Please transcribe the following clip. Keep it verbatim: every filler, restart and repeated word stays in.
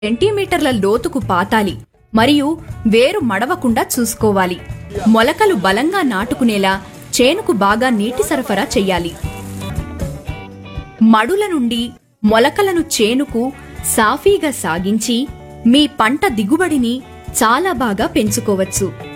సెంటీమీటర్ల లోతుకు పాతాలి మరియు వేరు మడవకుండా చూసుకోవాలి. మొలకలు బలంగా నాటుకునేలా చేనుకు బాగా నీటి సరఫరా చెయ్యాలి. మడుల నుండి మొలకలను చేనుకు సాఫీగా సాగించి మీ పంట దిగుబడిని చాలా బాగా పెంచుకోవచ్చు.